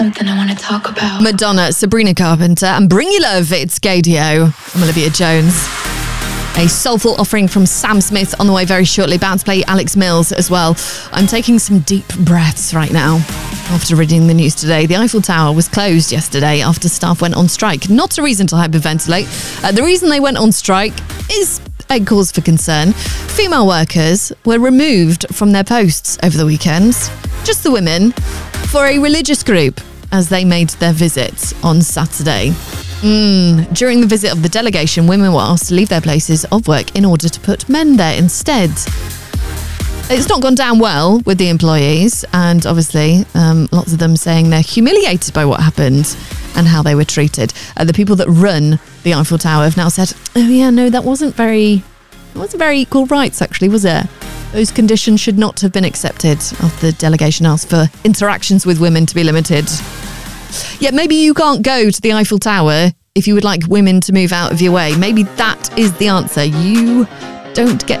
Something I want to talk about. Madonna, Sabrina Carpenter, and Bring Your Love, it's Gaydio. I'm Olivia Jones. A soulful offering from Sam Smith on the way very shortly. About to play Alex Mills as well. I'm taking some deep breaths right now. After reading the news today, the Eiffel Tower was closed yesterday after staff went on strike. Not a reason to hyperventilate. The reason they went on strike is a cause for concern. Female workers were removed from their posts over the weekend. Just the women, for a religious group, as they made their visit on Saturday. During the visit of the delegation, women were asked to leave their places of work in order to put men there instead. It's not gone down well with the employees, and obviously lots of them saying they're humiliated by what happened and how they were treated. The people that run the Eiffel Tower have now said, oh yeah, no, that wasn't very equal rights actually, was it? Those conditions should not have been accepted after the delegation asked for interactions with women to be limited. Yeah, maybe you can't go to the Eiffel Tower if you would like women to move out of your way. Maybe that is the answer. You don't get